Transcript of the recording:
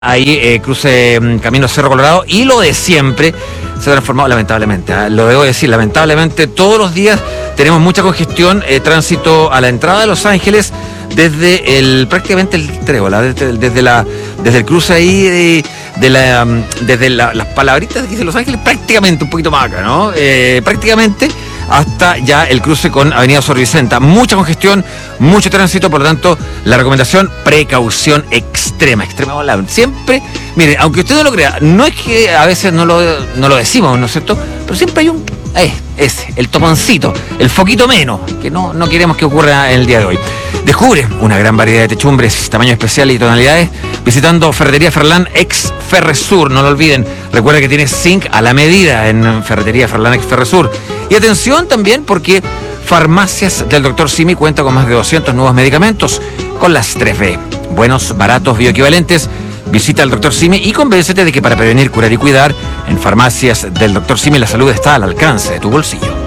Ahí cruce Camino Cerro Colorado, y lo de siempre se ha transformado lamentablemente, lo debo decir, lamentablemente todos los días tenemos mucha congestión, tránsito a la entrada de Los Ángeles desde prácticamente el Trébol, desde el cruce ahí desde las palabritas que dice Los Ángeles, prácticamente un poquito más acá, ¿no? Prácticamente hasta ya el cruce con Avenida Sor Vicenta. Mucha congestión, mucho tránsito, por lo tanto, la recomendación, precaución extrema. Siempre, mire, aunque usted no lo crea, no es que a veces no lo decimos, ¿no es cierto? Pero siempre hay el toponcito, el foquito menos, que no queremos que ocurra en el día de hoy. Descubre una gran variedad de techumbres, tamaños especiales y tonalidades visitando Ferretería Ferlán ex Ferresur. No lo olviden, recuerda que tiene zinc a la medida en Ferretería Ferlán ex Ferresur. Y atención también, porque Farmacias del Dr. Simi cuenta con más de 200 nuevos medicamentos con las 3B. Buenos, baratos, bioequivalentes. Visita al Dr. Simi y convéncete de que para prevenir, curar y cuidar, en Farmacias del Dr. Simi la salud está al alcance de tu bolsillo.